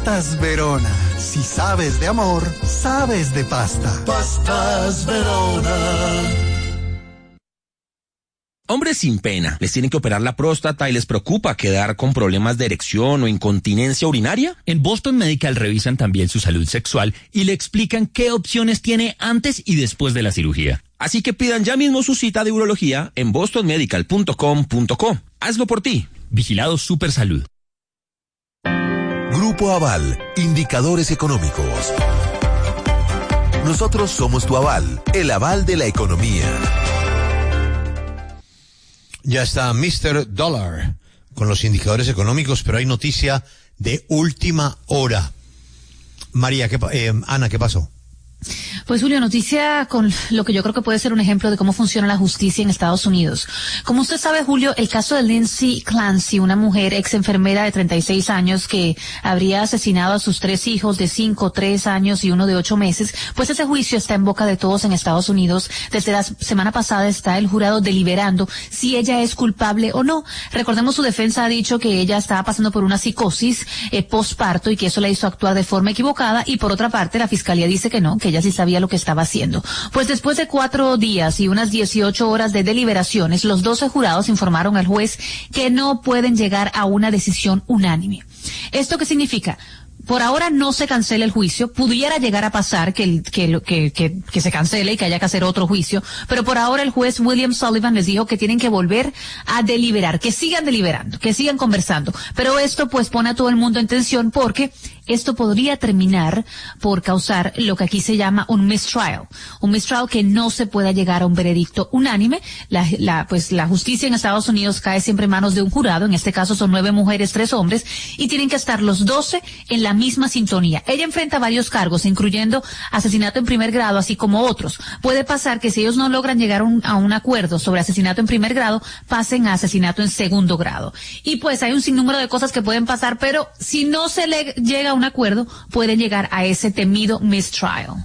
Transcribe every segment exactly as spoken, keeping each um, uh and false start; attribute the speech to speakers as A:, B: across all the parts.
A: Pastas Verona. Si sabes de amor, sabes de pasta. Pastas Verona.
B: Hombres sin pena, ¿les tienen que operar la próstata y les preocupa quedar con problemas de erección o incontinencia urinaria?
C: En Boston Medical revisan también su salud sexual y le explican qué opciones tiene antes y después de la cirugía.
B: Así que pidan ya mismo su cita de urología en boston medical punto com punto co. Hazlo por ti.
C: Vigilado Supersalud.
D: Grupo Aval, indicadores económicos. Nosotros somos tu aval, el aval de la economía.
E: Ya está mister Dollar con los indicadores económicos, pero hay noticia de última hora. María, ¿qué, eh, Ana, ¿qué pasó?
F: Pues Julio, noticia con lo que yo creo que puede ser un ejemplo de cómo funciona la justicia en Estados Unidos. Como usted sabe, Julio, el caso de Lindsay Clancy, una mujer ex enfermera de treinta y seis años que habría asesinado a sus tres hijos de cinco, tres años y uno de ocho meses, pues ese juicio está en boca de todos en Estados Unidos. Desde la semana pasada está el jurado deliberando si ella es culpable o no. Recordemos, su defensa ha dicho que ella estaba pasando por una psicosis eh, postparto y que eso la hizo actuar de forma equivocada, y por otra parte la fiscalía dice que no, que ella sí sabía lo que estaba haciendo. Pues después de cuatro días y unas dieciocho horas de deliberaciones, los doce jurados informaron al juez que no pueden llegar a una decisión unánime. ¿Esto qué significa? Por ahora no se cancela el juicio, pudiera llegar a pasar que, el, que, que, que, que se cancele y que haya que hacer otro juicio, pero por ahora el juez William Sullivan les dijo que tienen que volver a deliberar, que sigan deliberando, que sigan conversando, pero esto pues pone a todo el mundo en tensión, porque esto podría terminar por causar lo que aquí se llama un mistrial, un mistrial que no se pueda llegar a un veredicto unánime. La, la, pues la justicia en Estados Unidos cae siempre en manos de un jurado, en este caso son nueve mujeres, tres hombres, y tienen que estar los doce en la misma sintonía. Ella enfrenta varios cargos, incluyendo asesinato en primer grado, así como otros. Puede pasar que si ellos no logran llegar un, a un acuerdo sobre asesinato en primer grado, pasen a asesinato en segundo grado. Y pues hay un sinnúmero de cosas que pueden pasar, pero si no se le llega a un acuerdo, pueden llegar a ese temido mistrial.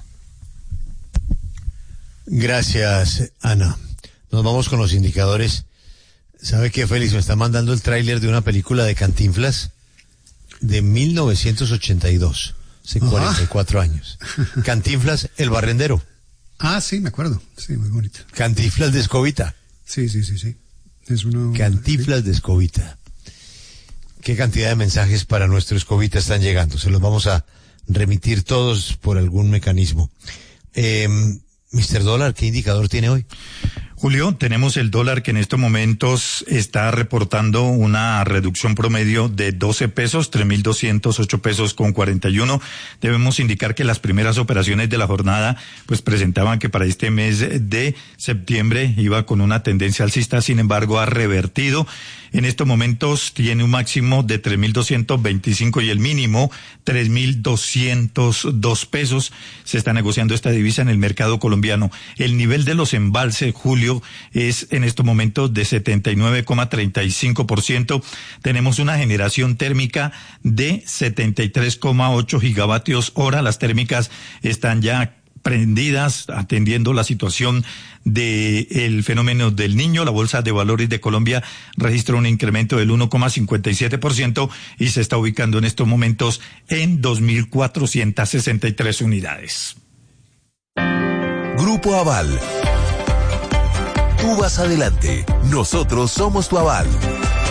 E: Gracias, Ana. Nos vamos con los indicadores. ¿Sabe qué, Félix? Me está mandando el tráiler de una película de Cantinflas de mil novecientos ochenta y dos, hace Ajá. cuarenta y cuatro años. Cantinflas, el barrendero.
G: Ah, sí, me acuerdo. Sí, muy bonito.
E: Cantinflas de escobita.
G: Sí, sí, sí, sí. Es uno...
E: Cantinflas sí. de escobita. ¿Qué cantidad de mensajes para nuestro escobita están llegando? Se los vamos a remitir todos por algún mecanismo. Eh, mister Dólar, ¿qué indicador tiene hoy?
H: Julio, tenemos el dólar que en estos momentos está reportando una reducción promedio de doce pesos, tres mil doscientos ocho pesos con cuarenta y uno. Debemos indicar que las primeras operaciones de la jornada pues presentaban que para este mes de septiembre iba con una tendencia alcista, sin embargo ha revertido. En estos momentos tiene un máximo de tres mil doscientos veinticinco y el mínimo tres mil doscientos dos pesos. Se está negociando esta divisa en el mercado colombiano. El nivel de los embalses, Julio, es en estos momentos de setenta y nueve coma treinta y cinco por ciento. Tenemos una generación térmica de setenta y tres coma ocho gigavatios hora. Las térmicas están ya prendidas, atendiendo la situación de el fenómeno del Niño. La Bolsa de Valores de Colombia registra un incremento del uno coma cincuenta y siete por ciento y se está ubicando en estos momentos en dos mil cuatrocientas sesenta y tres unidades.
D: Grupo Aval. Tú vas adelante, nosotros somos tu aval.